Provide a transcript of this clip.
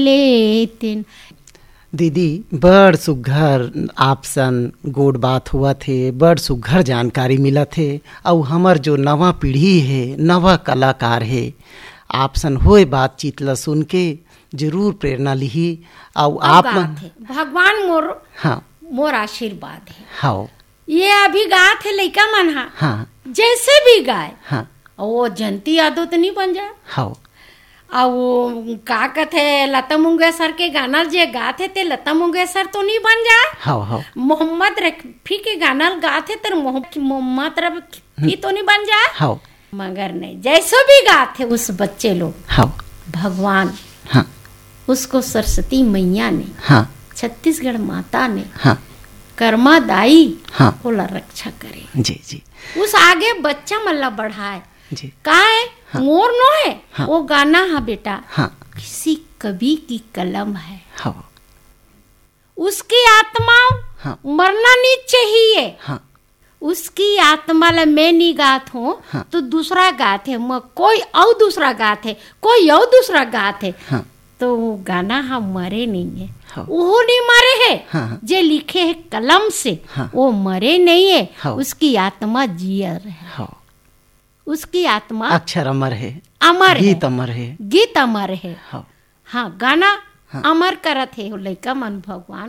लेतिन। दीदी बड़ सुघ्घर आपसन गोड़ बात हुआ थे, बड़ सुघ्घर जानकारी मिला थे। और हमर जो नवा पीढ़ी है, नवा कलाकार है, आपसन होए बातचीत ला सुन के जरूर प्रेरणा लिही। और आप भगवान मोर हाँ मोर आशीर्वाद है। हाँ ये अभी गात है लइका मन हाँ जैसे भी गाय हाँ वो जनती यादव तो नहीं बन जाए। हाँ और वो का कहते लता मंगेशकर के गाना जे गाते थे लता मंगेशकर तो नहीं बन जाए। हाँ हाँ मोहम्मद रफी के गाना गाते तो मोहम्मद रफी तो नहीं बन जाए। हाँ मगर नहीं, जैसे भी गाते उस बच्चे लोग हाँ भगवान हाँ उसको सरस्वती मैया ने हाँ छत्तीसगढ़ माता ने हाँ कर्मा दाई हाँ ओला रक्षा करे जी जी उस आगे बच्चा मल्ला बढ़ाए जी का है। हाँ। मोर नो है हाँ। वो गाना है बेटा हाँ किसी कवि की कलम है। हाँ उसकी आत्मा हाँ मरना नहीं चाहिए। हाँ उसकी आत्मा ला मैं नहीं गात हूँ हाँ। तो दूसरा गात है, कोई और दूसरा गात है, कोई और दूसरा गात है। हाँ तो वो गाना हम मरे नहीं है। हाँ। वो नहीं मरे है। हाँ। जे लिखे है कलम से हाँ। वो मरे नहीं है। हाँ। उसकी आत्मा जियर है। हाँ उसकी आत्मा अक्षर अमर है, अमर गीत है, अमर है। गीत अमर है। हाँ हाँ गाना हाँ। अमर करत है लइका मन भगवान